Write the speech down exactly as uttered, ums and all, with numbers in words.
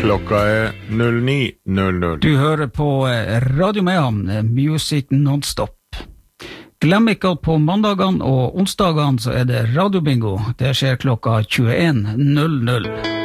Klokka er null ni null null. Du hører på Radio Mehamn, Music Non-Stop. Glem ikke at på mandagene og onsdagene så er det radiobingo. Det skjer klokka tjueen null null.